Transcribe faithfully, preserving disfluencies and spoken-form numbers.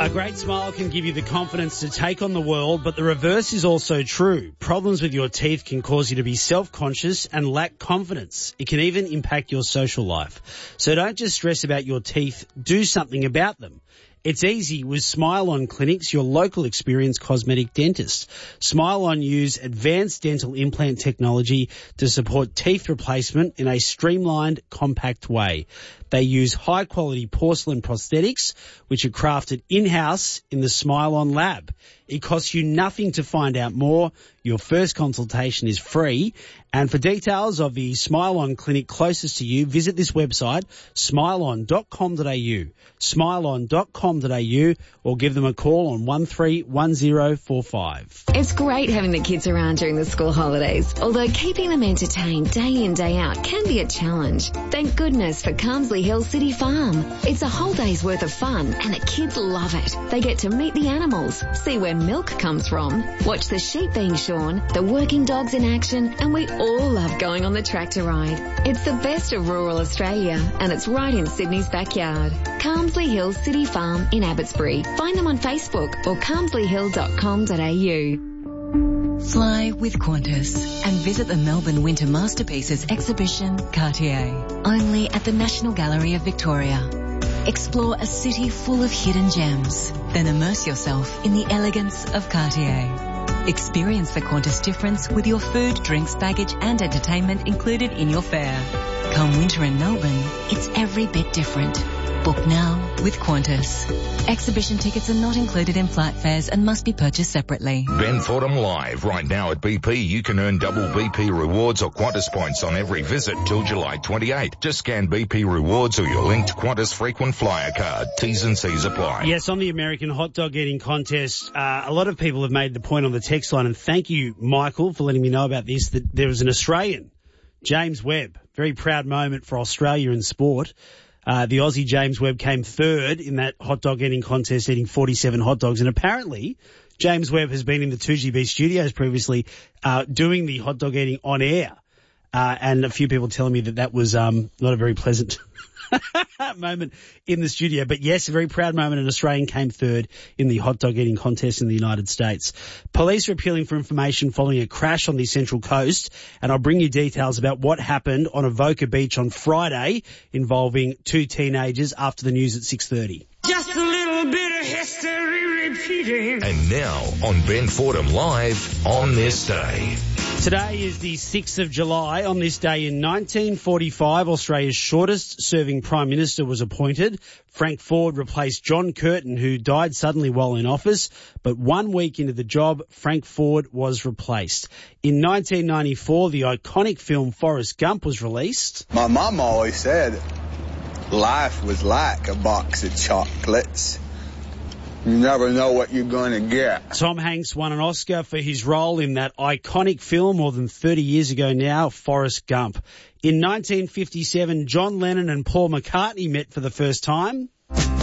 A great smile can give you the confidence to take on the world, but the reverse is also true. Problems with your teeth can cause you to be self-conscious and lack confidence. It can even impact your social life. So don't just stress about your teeth, do something about them. It's easy with Smile On Clinics, your local experienced cosmetic dentist. Smile On use advanced dental implant technology to support teeth replacement in a streamlined, compact way. They use high-quality porcelain prosthetics, which are crafted in-house in the Smile On lab. It costs you nothing to find out more. Your first consultation is free. And for details of the Smile On clinic closest to you, visit this website, smile on dot com dot a u, smile on dot com dot a u, or give them a call on one three one zero four five. It's great having the kids around during the school holidays, although keeping them entertained day in, day out can be a challenge. Thank goodness for Carmsley Hill City Farm. It's a whole day's worth of fun and the kids love it. They get to meet the animals, see where milk comes from, watch the sheep being shorn, the working dogs in action, and we all love going on the tractor ride. It's the best of rural Australia and it's right in Sydney's backyard. Carmsley Hill City Farm in Abbotsbury. Find them on Facebook or carmsley hill dot com dot a u. Fly with Qantas and visit the Melbourne Winter Masterpieces exhibition Cartier, only at the National Gallery of Victoria. Explore a city full of hidden gems, then immerse yourself in the elegance of Cartier. Experience the Qantas difference with your food, drinks, baggage and entertainment included in your fare. Come winter in Melbourne, it's every bit different. Book now with Qantas. Exhibition tickets are not included in flight fares and must be purchased separately. Ben Fordham Live. Right now at B P, you can earn double B P rewards or Qantas points on every visit till July twenty-eighth. Just scan B P rewards or your linked Qantas frequent flyer card. T's and C's apply. Yes, on the American hot dog eating contest, uh, a lot of people have made the point on the text line, and thank you, Michael, for letting me know about this, that there was an Australian, James Webb. Very proud moment for Australia in sport. Uh, the Aussie James Webb came third in that hot dog eating contest, eating forty-seven hot dogs. And apparently, James Webb has been in the two G B studios previously, uh, doing the hot dog eating on air. Uh, and a few people telling me that that was, um, not a very pleasant moment in the studio. But yes, a very proud moment. An Australian came third in the hot dog eating contest in the United States. Police are appealing for information following a crash on the Central Coast, and I'll bring you details about what happened on Avoca Beach on Friday involving two teenagers after the news at six thirty. Just a little bit of history repeating. And now on Ben Fordham Live on this day. Today is the sixth of July. On this day in nineteen forty-five, Australia's shortest-serving Prime Minister was appointed. Frank Ford replaced John Curtin, who died suddenly while in office. But one week into the job, Frank Ford was replaced. In nineteen ninety-four, the iconic film Forrest Gump was released. My mom always said life was like a box of chocolates. You never know what you're going to get. Tom Hanks won an Oscar for his role in that iconic film more than thirty years ago now, Forrest Gump. In nineteen fifty-seven, John Lennon and Paul McCartney met for the first time.